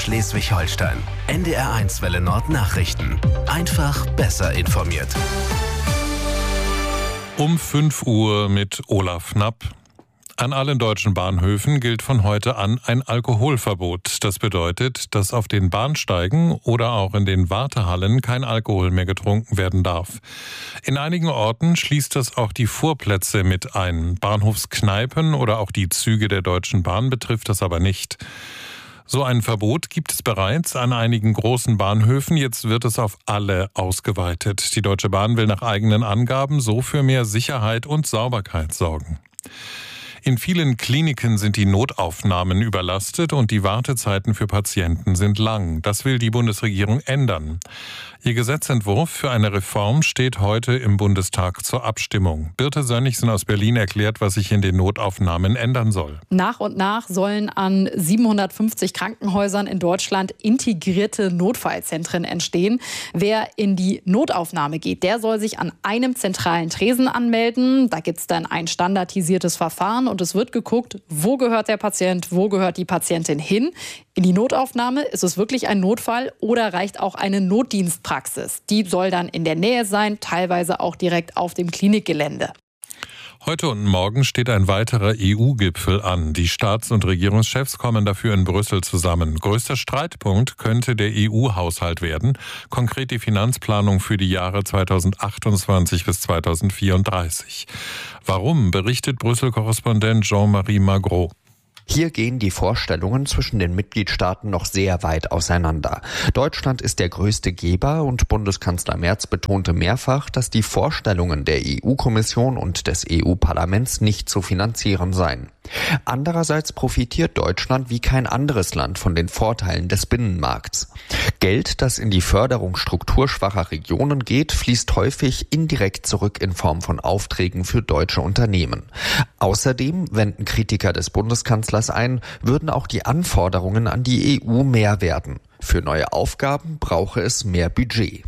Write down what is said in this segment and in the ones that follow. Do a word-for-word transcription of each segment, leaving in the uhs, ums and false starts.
Schleswig-Holstein. N D R eins Welle Nord Nachrichten. Einfach besser informiert. Um fünf Uhr mit Olaf Knapp. An allen deutschen Bahnhöfen gilt von heute an ein Alkoholverbot. Das bedeutet, dass auf den Bahnsteigen oder auch in den Wartehallen kein Alkohol mehr getrunken werden darf. In einigen Orten schließt das auch die Vorplätze mit ein. Bahnhofskneipen oder auch die Züge der Deutschen Bahn betrifft das aber nicht. So ein Verbot gibt es bereits an einigen großen Bahnhöfen. Jetzt wird es auf alle ausgeweitet. Die Deutsche Bahn will nach eigenen Angaben so für mehr Sicherheit und Sauberkeit sorgen. In vielen Kliniken sind die Notaufnahmen überlastet und die Wartezeiten für Patienten sind lang. Das will die Bundesregierung ändern. Ihr Gesetzentwurf für eine Reform steht heute im Bundestag zur Abstimmung. Birte Sönnigsen aus Berlin erklärt, was sich in den Notaufnahmen ändern soll. Nach und nach sollen an siebenhundertfünfzig Krankenhäusern in Deutschland integrierte Notfallzentren entstehen. Wer in die Notaufnahme geht, der soll sich an einem zentralen Tresen anmelden. Da gibt es dann ein standardisiertes Verfahren und es wird geguckt, wo gehört der Patient, wo gehört die Patientin hin. In die Notaufnahme, ist es wirklich ein Notfall oder reicht auch eine Notdienstpraxis? Die soll dann in der Nähe sein, teilweise auch direkt auf dem Klinikgelände. Heute und morgen steht ein weiterer E U-Gipfel an. Die Staats- und Regierungschefs kommen dafür in Brüssel zusammen. Größter Streitpunkt könnte der E U-Haushalt werden, konkret die Finanzplanung für die Jahre zweitausendachtundzwanzig bis zweitausendvierunddreißig. Warum, berichtet Brüssel-Korrespondent Jean-Marie Magro. Hier gehen die Vorstellungen zwischen den Mitgliedstaaten noch sehr weit auseinander. Deutschland ist der größte Geber und Bundeskanzler Merz betonte mehrfach, dass die Vorstellungen der E U-Kommission und des E U-Parlaments nicht zu finanzieren seien. Andererseits profitiert Deutschland wie kein anderes Land von den Vorteilen des Binnenmarkts. Geld, das in die Förderung strukturschwacher Regionen geht, fließt häufig indirekt zurück in Form von Aufträgen für deutsche Unternehmen. Außerdem wenden Kritiker des Bundeskanzlers ein, würden auch die Anforderungen an die E U mehr werden. Für neue Aufgaben brauche es mehr Budget.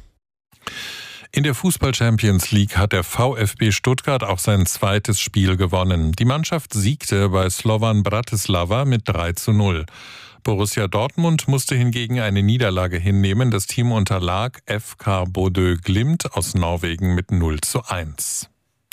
In der Fußball-Champions League hat der VfB Stuttgart auch sein zweites Spiel gewonnen. Die Mannschaft siegte bei Slovan Bratislava mit drei zu null. Borussia Dortmund musste hingegen eine Niederlage hinnehmen. Das Team unterlag F K Bodø Glimt aus Norwegen mit null zu eins.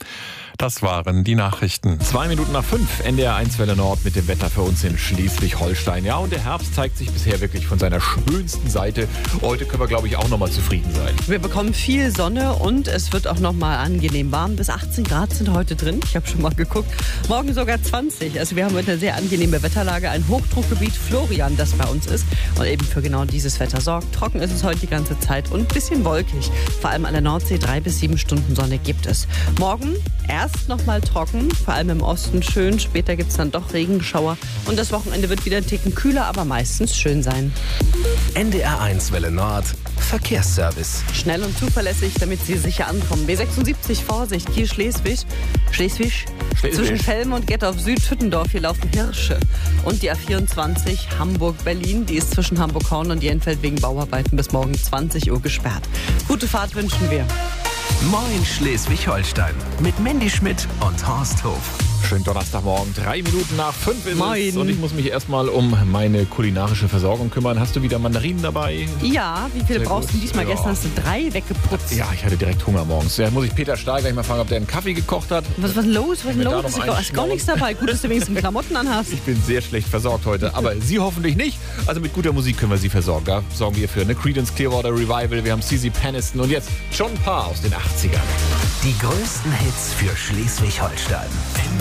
Das waren die Nachrichten. Zwei Minuten nach fünf, N D R eins Welle Nord mit dem Wetter für uns in Schleswig-Holstein. Ja, und der Herbst zeigt sich bisher wirklich von seiner schönsten Seite. Heute können wir, glaube ich, auch noch mal zufrieden sein. Wir bekommen viel Sonne und es wird auch noch mal angenehm warm. Bis achtzehn Grad sind heute drin. Ich habe schon mal geguckt. Morgen sogar zwanzig. Also wir haben heute eine sehr angenehme Wetterlage. Ein Hochdruckgebiet Florian, das bei uns ist und eben für genau dieses Wetter sorgt. Trocken ist es heute die ganze Zeit und ein bisschen wolkig. Vor allem an der Nordsee drei bis sieben Stunden Sonne gibt es. Morgen erst noch mal trocken, vor allem im Osten schön. Später gibt es dann doch Regenschauer. Und das Wochenende wird wieder ein Ticken kühler, aber meistens schön sein. N D R eins Welle Nord Verkehrsservice. Schnell und zuverlässig, damit Sie sicher ankommen. B sechsundsiebzig, Vorsicht, Kiel Schleswig. Schleswig. Schleswig. Zwischen Velm und Gettorf Süd, Hüttendorf, hier laufen Hirsche. Und die A vierundzwanzig Hamburg-Berlin, die ist zwischen Hamburg-Horn und Jenfeld wegen Bauarbeiten bis morgen zwanzig Uhr gesperrt. Gute Fahrt wünschen wir. Moin Schleswig-Holstein mit Mandy Schmidt und Horst Hof. Schönen Donnerstagmorgen, drei Minuten nach fünf ist Moin. es. Und ich muss mich erstmal um meine kulinarische Versorgung kümmern. Hast du wieder Mandarinen dabei? Ja, wie viele Sehr brauchst gut. du diesmal? Ja. Gestern hast du drei weggeputzt. Ja, ich hatte direkt Hunger morgens. Da muss ich Peter Stahl gleich mal fragen, ob der einen Kaffee gekocht hat. Was was los? Was ist Mir da los? noch Ist einen gar- ist gar nichts dabei. Gut, dass du wenigstens Klamotten anhast. Ich bin sehr schlecht versorgt heute, aber Sie hoffentlich nicht. Also mit guter Musik können wir Sie versorgen. Da sorgen wir für eine Creedence Clearwater Revival. Wir haben C C Peniston und jetzt John Parr aus den achtzigern. Die größten Hits für Schleswig-Holstein.